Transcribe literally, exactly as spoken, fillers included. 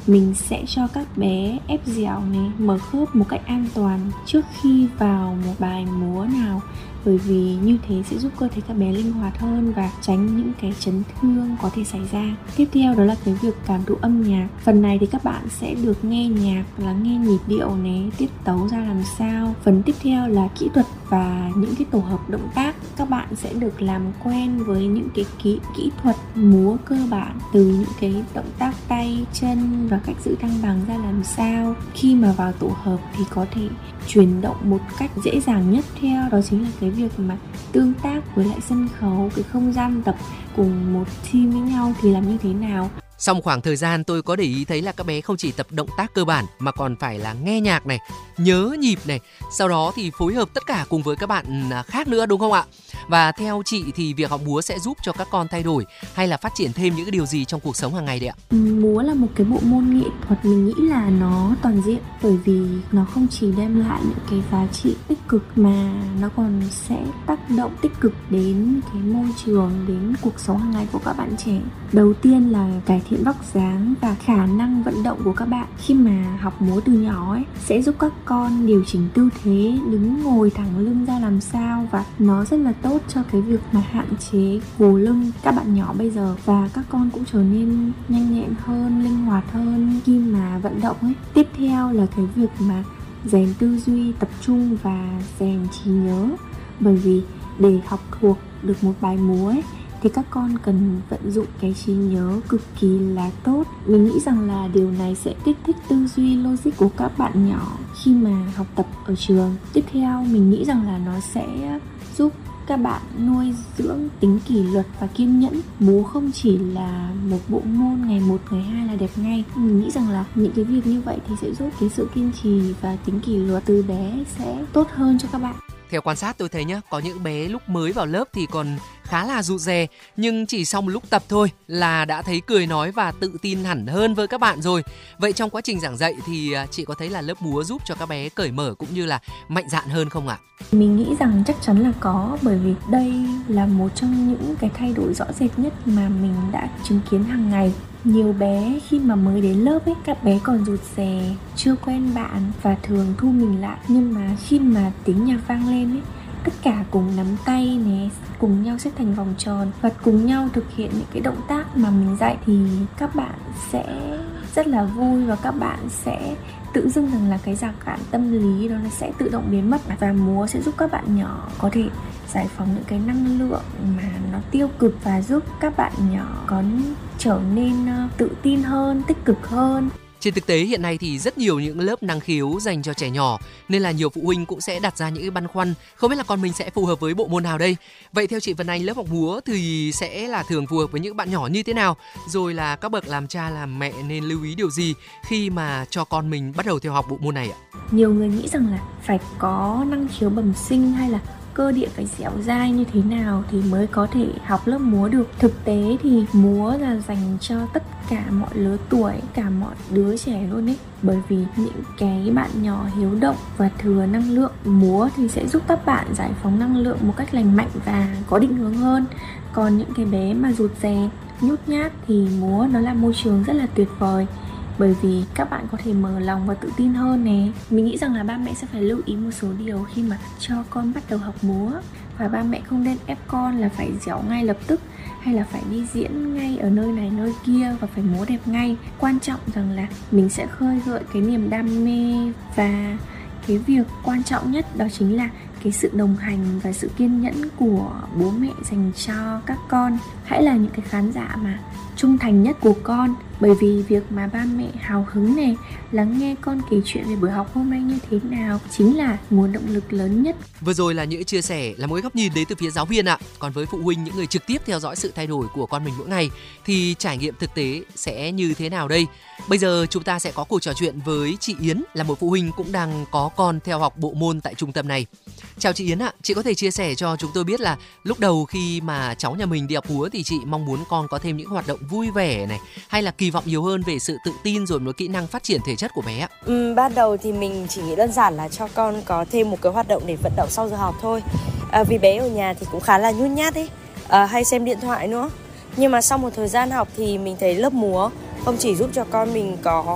mình sẽ cho các bé ép dẻo này, mở khớp một cách an toàn trước khi vào một bài múa nào, bởi vì như thế sẽ giúp cơ thể các bé linh hoạt hơn và tránh những cái chấn thương có thể xảy ra. Tiếp theo đó là cái việc cảm thụ âm nhạc. Phần này thì các bạn sẽ được nghe nhạc, lắng nghe nhịp điệu này, tiết tấu ra làm sao. Phần tiếp theo là kỹ thuật và những cái tổ hợp động tác. Các bạn sẽ được làm quen với những cái kỹ, kỹ thuật múa cơ bản, từ những cái động tác tay, chân và cách giữ thăng bằng ra làm sao. Khi mà vào tổ hợp thì có thể chuyển động một cách dễ dàng nhất theo, đó chính là cái việc mà tương tác với lại sân khấu, cái không gian tập cùng một team với nhau thì làm như thế nào. Sau một khoảng thời gian tôi có để ý thấy là các bé không chỉ tập động tác cơ bản mà còn phải là nghe nhạc này, nhớ nhịp này, sau đó thì phối hợp tất cả cùng với các bạn khác nữa, đúng không ạ? Và theo chị thì việc học múa sẽ giúp cho các con thay đổi hay là phát triển thêm những cái điều gì trong cuộc sống hàng ngày đấy ạ? Múa là một cái bộ môn nghệ thuật, mình nghĩ là nó toàn diện, bởi vì nó không chỉ đem lại những cái giá trị tích cực mà nó còn sẽ tác động tích cực đến cái môi trường, đến cuộc sống hàng ngày của các bạn trẻ. Đầu tiên là cải thiện vóc dáng và khả năng vận động của các bạn. Khi mà học múa từ nhỏ ấy sẽ giúp các con điều chỉnh tư thế, đứng ngồi thẳng lưng ra làm sao, và nó rất là tốt cho cái việc mà hạn chế gù lưng các bạn nhỏ bây giờ, và các con cũng trở nên nhanh nhẹn hơn, linh hoạt hơn khi mà vận động ấy. Tiếp theo là cái việc mà rèn tư duy, tập trung và rèn trí nhớ, bởi vì để học thuộc được một bài múa ấy thì các con cần vận dụng cái trí nhớ cực kỳ là tốt. Mình nghĩ rằng là điều này sẽ kích thích tư duy logic của các bạn nhỏ khi mà học tập ở trường. Tiếp theo mình nghĩ rằng là nó sẽ giúp các bạn nuôi dưỡng tính kỷ luật và kiên nhẫn. Múa không chỉ là một bộ môn ngày một, ngày hai là đẹp ngay. Mình nghĩ rằng là những cái việc như vậy thì sẽ giúp cái sự kiên trì và tính kỷ luật từ bé sẽ tốt hơn cho các bạn. Theo quan sát tôi thấy nhá, có những bé lúc mới vào lớp thì còn khá là rụt rè, nhưng chỉ sau một lúc tập thôi là đã thấy cười nói và tự tin hẳn hơn với các bạn rồi. Vậy trong quá trình giảng dạy thì chị có thấy là lớp múa giúp cho các bé cởi mở cũng như là mạnh dạn hơn không ạ? Mình nghĩ rằng chắc chắn là có, bởi vì đây là một trong những cái thay đổi rõ rệt nhất mà mình đã chứng kiến hàng ngày. Nhiều bé khi mà mới đến lớp ấy, các bé còn rụt rè, chưa quen bạn và thường thu mình lại. Nhưng mà khi mà tiếng nhạc vang lên ấy, tất cả cùng nắm tay nè, cùng nhau xếp thành vòng tròn và cùng nhau thực hiện những cái động tác mà mình dạy, thì các bạn sẽ rất là vui và các bạn sẽ tự dưng rằng là cái rào cản tâm lý đó nó sẽ tự động biến mất. Và múa sẽ giúp các bạn nhỏ có thể giải phóng những cái năng lượng mà nó tiêu cực và giúp các bạn nhỏ có trở nên tự tin hơn, tích cực hơn. Trên thực tế hiện nay thì rất nhiều những lớp năng khiếu dành cho trẻ nhỏ, nên là nhiều phụ huynh cũng sẽ đặt ra những cái băn khoăn không biết là con mình sẽ phù hợp với bộ môn nào đây. Vậy theo chị Vân Anh, lớp học múa thì sẽ là thường phù hợp với những bạn nhỏ như thế nào? Rồi là các bậc làm cha làm mẹ nên lưu ý điều gì khi mà cho con mình bắt đầu theo học bộ môn này ạ? Nhiều người nghĩ rằng là phải có năng khiếu bẩm sinh hay là cơ địa phải dẻo dai như thế nào thì mới có thể học lớp múa được. Thực tế thì múa là dành cho tất cả mọi lứa tuổi, cả mọi đứa trẻ luôn ấy. Bởi vì những cái bạn nhỏ hiếu động và thừa năng lượng, múa thì sẽ giúp các bạn giải phóng năng lượng một cách lành mạnh và có định hướng hơn. Còn những cái bé mà rụt rè, nhút nhát thì múa nó là môi trường rất là tuyệt vời, bởi vì các bạn có thể mở lòng và tự tin hơn nè. Mình nghĩ rằng là ba mẹ sẽ phải lưu ý một số điều khi mà cho con bắt đầu học múa. Và ba mẹ không nên ép con là phải dẻo ngay lập tức, hay là phải đi diễn ngay ở nơi này nơi kia và phải múa đẹp ngay. Quan trọng rằng là mình sẽ khơi gợi cái niềm đam mê, và cái việc quan trọng nhất đó chính là cái sự đồng hành và sự kiên nhẫn của bố mẹ dành cho các con. Hãy là những cái khán giả mà trung thành nhất của con, bởi vì việc mà ba mẹ hào hứng này, lắng nghe con kể chuyện về buổi học hôm nay như thế nào chính là nguồn động lực lớn nhất. Vừa rồi là những chia sẻ, là một góc nhìn đến từ phía giáo viên ạ. Còn với phụ huynh, những người trực tiếp theo dõi sự thay đổi của con mình mỗi ngày, thì trải nghiệm thực tế sẽ như thế nào đây? Bây giờ chúng ta sẽ có cuộc trò chuyện với chị Yến, là một phụ huynh cũng đang có con theo học bộ môn tại trung tâm này. Chào chị Yến ạ, chị có thể chia sẻ cho chúng tôi biết là lúc đầu khi mà cháu nhà mình đi học múa thì chị mong muốn con có thêm những hoạt động vui vẻ này, hay là kỳ vọng nhiều hơn về sự tự tin rồi một kỹ năng phát triển thể chất của bé ạ? Ừ, ban đầu thì mình chỉ nghĩ đơn giản là cho con có thêm một cái hoạt động để vận động sau giờ học thôi. À, vì bé ở nhà thì cũng khá là nhút nhát ấy, à, hay xem điện thoại nữa. Nhưng mà sau một thời gian học thì mình thấy lớp múa không chỉ giúp cho con mình có